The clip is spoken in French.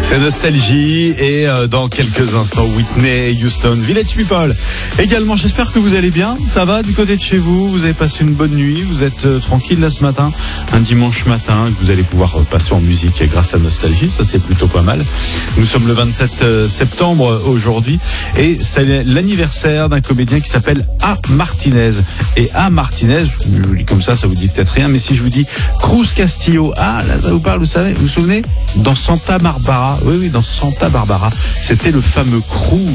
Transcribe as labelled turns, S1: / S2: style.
S1: C'est Nostalgie et dans quelques instants Whitney Houston, Village People. Également, j'espère que vous allez bien. Ça va du côté de chez vous? Vous avez passé une bonne nuit? Vous êtes tranquille là ce matin? Un dimanche matin que vous allez pouvoir passer en musique grâce à Nostalgie. Ça, c'est plutôt pas mal. Nous sommes le 27 septembre aujourd'hui et c'est l'anniversaire d'un comédien qui s'appelle A. Martinez. Et A. Martinez, je vous dis comme ça vous dit peut-être rien, mais si je vous dis Cruz Castillo, ah là ça vous parle, vous vous souvenez? Dans Santa Barbara, oui, dans Santa Barbara, c'était le fameux Cruz